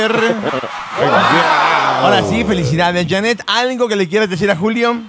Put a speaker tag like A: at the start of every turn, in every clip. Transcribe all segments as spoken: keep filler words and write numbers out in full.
A: Brother. Ahora sí, felicidades, Janet. ¿Algo que le quieras decir a Julio?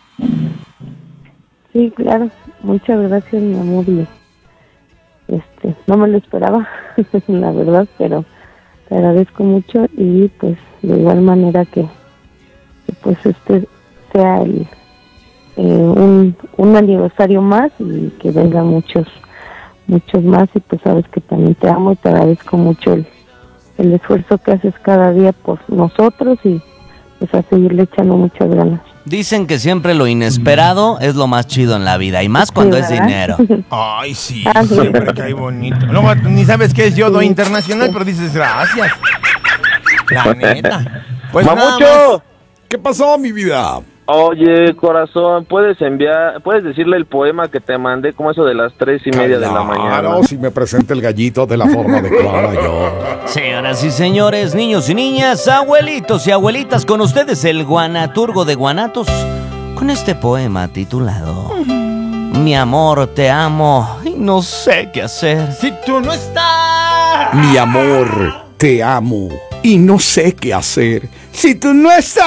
B: Sí, claro. Muchas gracias, mi amor. Y, este, no me lo esperaba, la verdad, pero te agradezco mucho y pues de igual manera que, que pues este sea el eh, un, un aniversario más y que vengan muchos muchos más y pues sabes que también te amo y te agradezco mucho el, el esfuerzo que haces cada día por nosotros y pues a seguirle echando muchas ganas.
C: Dicen que siempre lo inesperado es lo más chido en la vida, y más cuando
B: Sí,
C: es
B: ¿verdad?
C: dinero.
A: Ay, sí,
B: Ah, sí.
A: siempre cae bonito. Luego ni sabes qué es yodo internacional, pero dices gracias. La neta. Pues nada más.
D: ¡Mamucho!
E: ¿Qué pasó, mi vida?
D: Oye, corazón, ¿puedes enviar, puedes decirle el poema que te mandé como eso de las tres y media de la mañana?
E: Claro, si me presenta el gallito de la forma adecuada yo.
C: Señoras y señores, niños y niñas, abuelitos y abuelitas, con ustedes el guanaturgo de Guanatos, con este poema titulado Mi amor, te amo y no sé qué hacer.
A: Si tú no estás.
E: Mi amor, te amo y no sé qué hacer si tú no estás.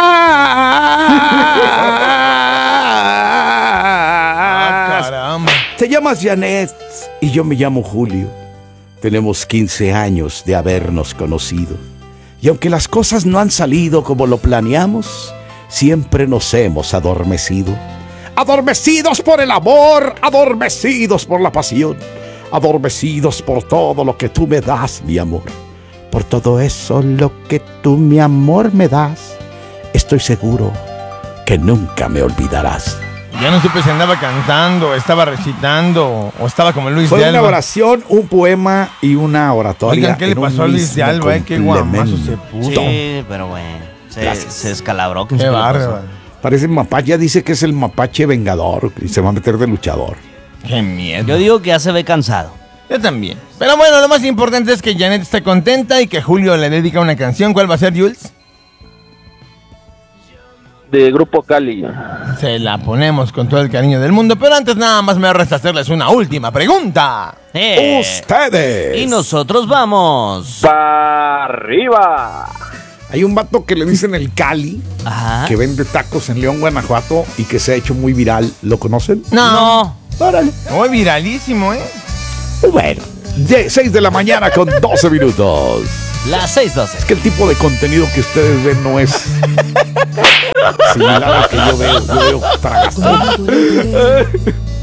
A: Ah, caramba.
E: Te llamas Janet y yo me llamo Julio. Tenemos quince años de habernos conocido. Y aunque las cosas no han salido como lo planeamos, siempre nos hemos adormecido. Adormecidos por el amor, adormecidos por la pasión, adormecidos por todo lo que tú me das, mi amor. Por todo eso, lo que tú, mi amor, me das, estoy seguro que nunca me olvidarás.
A: Ya no supe si andaba cantando, estaba recitando o estaba como Luis
E: Fue
A: de
E: una
A: Alba.
E: oración, un poema y una oratoria.
A: Oigan, ¿qué le
E: en un
A: pasó a Luis de
E: mismo
A: Alba? Eh? Qué guamazo se puso.
C: Sí, pero bueno, se,
E: Gracias.
C: se escalabró. ¿Qué
A: Qué
C: le pasó?
A: bárbaro.
E: Parece mapache, ya dice que es el mapache vengador y se va a meter de luchador.
A: Qué miedo.
C: Yo digo que ya se ve cansado.
A: Yo también. Pero bueno, lo más importante es que Janet esté contenta y que Julio le dedica una canción. ¿Cuál va a ser, Jules?
D: De Grupo Cali.
A: Se la ponemos con todo el cariño del mundo, pero antes nada más me resta hacerles una última pregunta.
C: Eh,
E: ¡Ustedes!
C: y nosotros vamos.
D: ¡Pa' arriba!
E: Hay un vato que le dicen el Cali,
C: Ajá.
E: que vende tacos en León, Guanajuato, y que se ha hecho muy viral. ¿Lo conocen?
C: No.
E: Órale.
A: Muy viralísimo, ¿eh?
E: Pues bueno, seis de la mañana con doce minutos.
C: Las seis doce.
E: Es que el tipo de contenido que ustedes ven no es similar al que yo veo. Yo veo fracasado.